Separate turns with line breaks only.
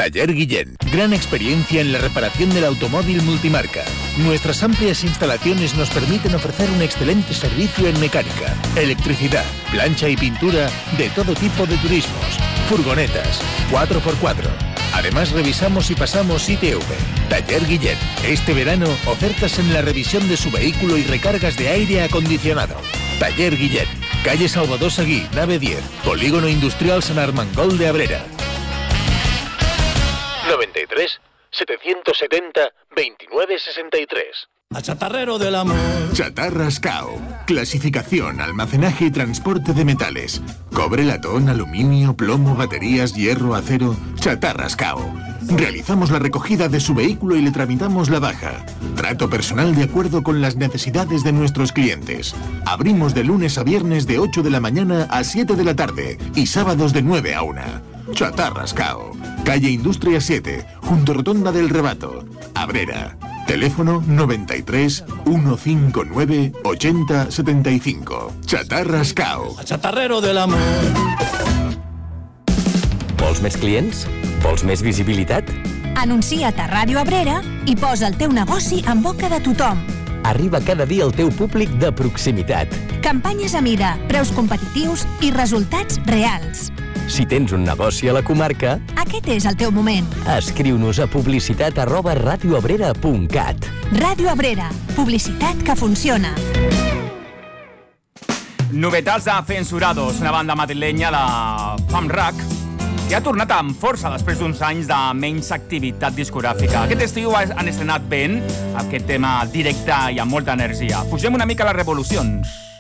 Taller Guillén, gran experiencia en la reparación del automóvil multimarca. Nuestras amplias instalaciones nos permiten ofrecer un excelente servicio en mecánica, electricidad, plancha y pintura de todo tipo de turismos, furgonetas, 4x4. Además revisamos y pasamos ITV. Taller Guillén, este verano ofertas en la revisión de su vehículo y recargas de aire acondicionado. Taller Guillén, calle Salvador Seguí, nave 10, Polígono Industrial San Armengol de Abrera. 93 770 2963.
A Chatarrero del Amor.
Chatarras Cao. Clasificación, almacenaje y transporte de metales. Cobre, latón, aluminio, plomo, baterías, hierro, acero. Chatarras Cao. Realizamos la recogida de su vehículo y le tramitamos la baja. Trato personal de acuerdo con las necesidades de nuestros clientes. Abrimos de lunes a viernes de 8 de la mañana a 7 de la tarde y sábados de 9 a 1. Chatarras Cao. Calle Industria 7, junto Rotonda del Rebato, Abrera. Teléfono 93 159 80 75. Chatarras Cao.
A Chatarrero del Amor.
Vols més clients? Vols més visibilitat?
Anuncia't a Ràdio Abrera i posa el teu negoci en boca de tothom.
Arriba cada dia al teu públic de proximitat.
Campanyes a mida, preus competitius i resultats reals.
Si tens un negoci a la comarca,
aquest és el teu moment.
Escriu-nos a publicitat@radioabrera.cat.
Ràdio Abrera, publicitat que funciona.
Novetats de Censurados, una banda madrilenya de punk rock que ha tornat amb força després d'uns anys de menys activitat discogràfica. Aquest estiu han estrenat ben aquest tema directe i amb molta energia. Pugem una mica les revolucions.